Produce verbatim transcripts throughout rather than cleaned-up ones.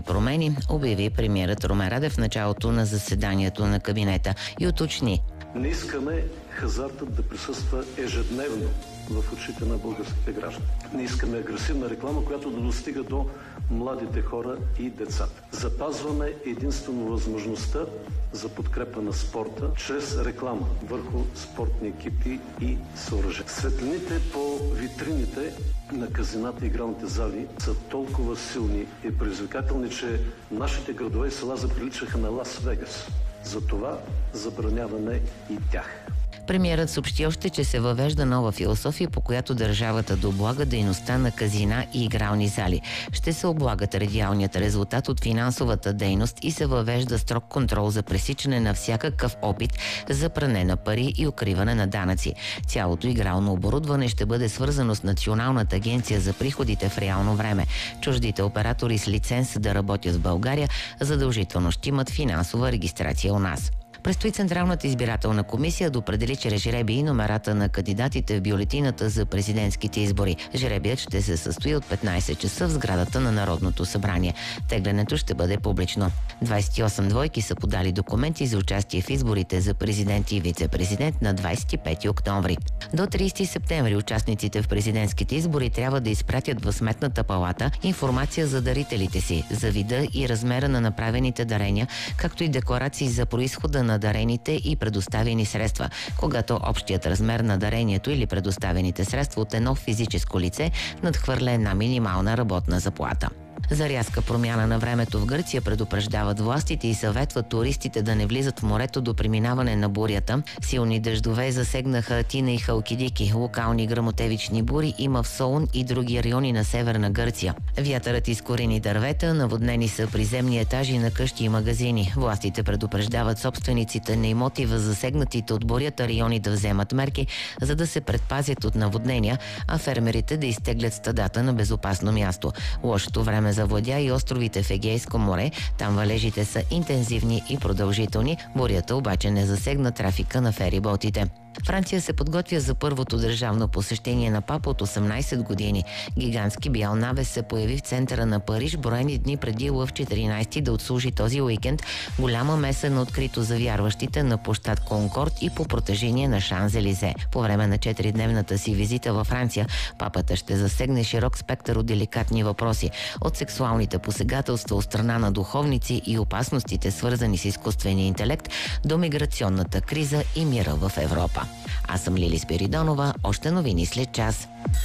значителни промени, обяви премиерът Румен Радев в началото на заседанието на кабинета и уточни. Не искаме хазартът да присъства ежедневно в очите на българските граждани. Не искаме агресивна реклама, която да достига до младите хора и децата. Запазваме единствено възможността за подкрепа на спорта чрез реклама върху спортни екипи и съоръжения. Светлините по витрините на казината и игралните зали са толкова силни и предизвикателни, че нашите градове и села заприличаха на Лас Вегас. Затова забраняваме и тях. Премиерът съобщи още, че се въвежда нова философия, по която държавата да облага дейността на казина и игрални зали. Ще се облагат радиалният резултат от финансовата дейност и се въвежда строг контрол за пресичане на всякакъв опит за пране на пари и укриване на данъци. Цялото игрално оборудване ще бъде свързано с Националната агенция за приходите в реално време. Чуждите оператори с лиценз да работят в България задължително ще имат финансова регистрация у нас. Предстои Централната избирателна комисия да определи чрез жребий и номерата на кандидатите в бюлетината за президентските избори. Жребият ще се състои от петнайсет часа в сградата на Народното събрание. Теглянето ще бъде публично. двайсет и осем двойки са подали документи за участие в изборите за президент и вице-президент на двайсет и пети октомври. До трийсети септември участниците в президентските избори трябва да изпратят в Сметната палата информация за дарителите си, за вида и размера на направените дарения, както и декларации за произхода на дарените и предоставени средства, когато общият размер на дарението или предоставените средства от едно физическо лице надхвърля една минимална работна заплата. За рязка промяна на времето в Гърция предупреждават властите и съветват туристите да не влизат в морето до преминаване на бурята. Силни дъждове засегнаха Атина и Халкидики. Локални гръмотевични бури има в Солун и други райони на северна Гърция. Вятърът изкорени дървета, наводнени са приземни етажи на къщи и магазини. Властите предупреждават собствениците на имоти в засегнатите от бурята райони да вземат мерки, за да се предпазят от наводнения, а фермерите да изтеглят стадата на безопасно място. Лошото време завладя и островите в Егейско море. Там валежите са интензивни и продължителни. Бурята обаче не засегна трафика на фериботите. Франция се подготвя за първото държавно посещение на папа от осемнайсет години. Гигантски бял навес се появи в центъра на Париж броени дни преди Лъв четиринайсети да отслужи този уикенд. Голяма меса на открито за вярващите на площад Конкорд и по протежение на Шанзелизе. По време на четиридневната си визита във Франция, папата ще засегне широк спектър от деликатни въпроси. От сексуалните посегателства от страна на духовници и опасностите, свързани с изкуствения интелект, до миграционната криза и мира в Европа. Аз съм Лили Спиридонова. Още новини след час.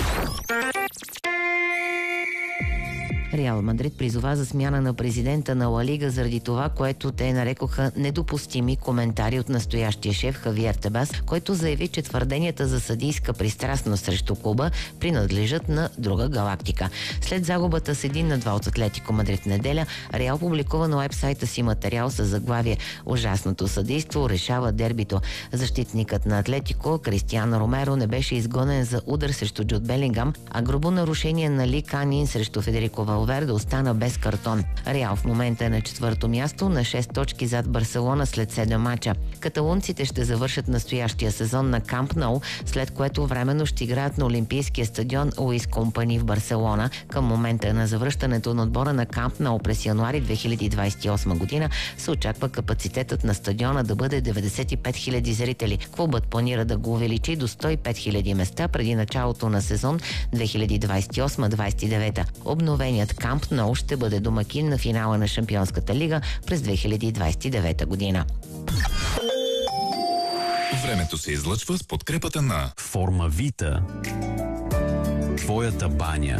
Реал Мадрид призова за смяна на президента на Ла Лига заради това, което те нарекоха недопустими коментари от настоящия шеф Хавиер Тебас, който заяви, че твърденията за съдийска пристрастност срещу клуба принадлежат на друга галактика. След загубата с един на два от Атлетико Мадрид в неделя, Реал публикува на уебсайта си материал с заглавие "Ужасното съдийство решава дербито". Защитникът на Атлетико Кристиано Ромеро не беше изгонен за удар срещу Джуд Белингам, а грубо нарушение на Ли Канин срещу Федерико Валверде остана без картон. Реал в момента е на четвърто място, на шест точки зад Барселона след седем мача. Каталунците ще завършат настоящия сезон на Камп Ноу, след което временно ще играят на Олимпийския стадион Луис Компани в Барселона. Към момента на завръщането на отбора на Камп Ноу през януари две хиляди двайсет и осма година се очаква капацитетът на стадиона да бъде деветдесет и пет хиляди зрители. Клубът планира да го увеличи до сто и пет хиляди места преди началото на сезон две хиляди двайсет и осма двайсет и девета. Обновеният Камп Ноу ще бъде домакин на финала на Шампионската лига през две хиляди двайсет и девета година. Времето се излъчва с подкрепата на Формавита. Твоята баня.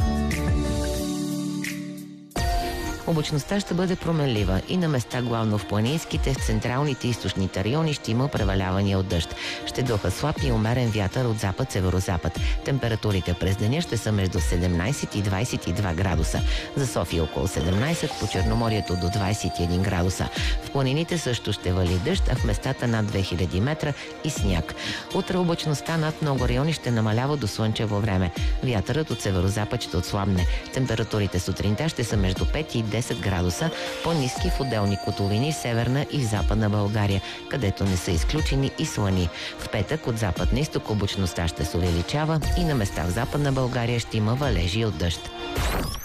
Облачността ще бъде променлива и на места главно в планинските, в централните и източните райони ще има превалявания от дъжд. Ще духа слаб и умерен вятър от запад-северозапад. Температурите през деня ще са между седемнайсет и двайсет и два градуса. За София около седемнайсет, по Черноморието до двайсет и един градуса. В планините също ще вали дъжд, а в местата над две хиляди метра и сняг. Утре облачността над много райони ще намалява до слънчево време. Вятърът от северозапад ще отслабне. Температурите сутринта ще са между пет и десет градуса, по-ниски в отделни котловини в северна и в западна България, където не са изключени и слани. В петък от запад на изток облачността ще се увеличава и на места в западна България ще има валежи от дъжд.